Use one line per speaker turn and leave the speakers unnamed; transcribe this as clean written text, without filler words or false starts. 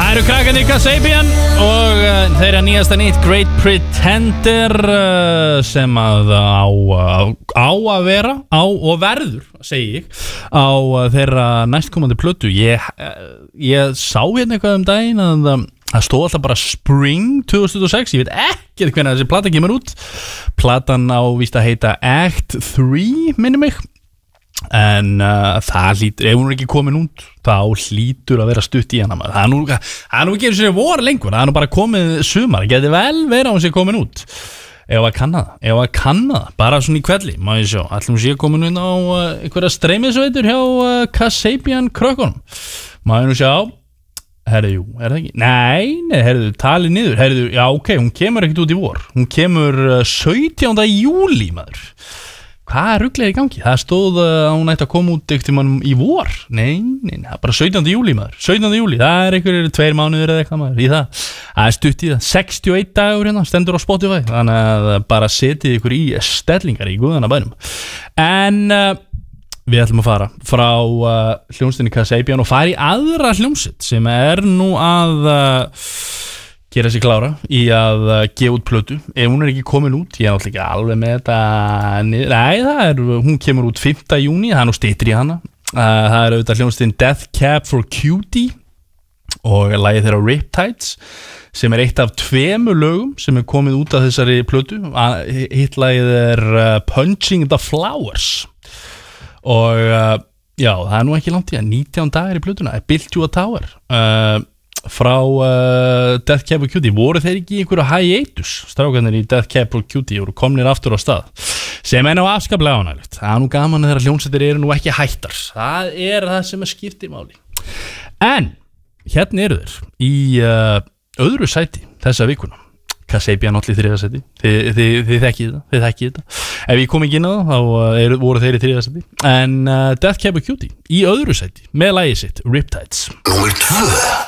Það eru krakkarnir Kasabian og þeirra nýjasta nýtt Great Pretender sem að á að vera á og verður, segi ég, á þeirra næstkomandi plötu. Ég sá hérna eitthvað daginn að það stóð alltaf bara Spring 2006. Ég veit ekki hvernig þessi plata kemur út. Platan á víst að heita Act 3, minni mig. En það hlýtur, ef hún ekki komin út þá hlýtur að vera stutt í hana. Það er nú ekki eins og vor lengur. Það er nú bara komið sumar. Það geti vel verið á hún sé komin út. Ef að kanna það bara svona í kvelli, má ég sjá. Ætlum sé komin inn á einhverja streymisveitur hjá Kasabian krökkunum. Má ég nú sjá. Herðu, jú, er það ekki? Nei, herðu, talið niður. Herðu, já, ok, hún kemur ekkert út í vor. Hún kemur 17. júlí, maður. Hvað rugglega í gangi? Það stóð að hún ætti að koma út ekkert í vor. Nei, það er bara 17. júlí, maður. 17. júlí, það er einhverjir 2 mánuðir eða eitthvað, maður, í það. Það er stutt í það. 61 dagur hérna, stendur á Spotify. Þannig að bara setið ykkur í stellingar í guðana bænum. En við ætlum að fara frá hljómsveitinni Kasabian og fara í aðra hljómsveit sem er nú að gera sig klára í að gefa út plötu. Ef hún er ekki komin út, ég er náttúrulega ekki alveg með þetta niður. Nei, hún kemur út 5. júní, það er nú styttri í hana. Það er auðvitað hljómsveitin Death Cab for Cutie og lagið þeirra Riptides sem er eitt af 2 lögum sem er komið út af þessari plötu. Hitt lagið er Punching the Flowers og já, það er nú ekki langt í að 19 dagar í plötuna. Built You a Tower frá Death Cab for Cutie. Voru þeir ekki í einhverju hiatus, strákarnir í Death Cab for Cutie, voru komnir aftur á stað sem er nú afskaplega ánægilegt. Það er nú gaman þegar hljómsveitir eru nú ekki hættar. Það er það sem skiptir máli. En hérna eru þeir í öðru sæti þessa vikuna. Kasabian allir í 3. sæti. Þið þekkið þetta. Ef ég kom ekki inn á það, þá voru þeir í 3. sæti. En Death Cab for Cutie í öðru sæti með lagið sitt Riptides.
Númer 2.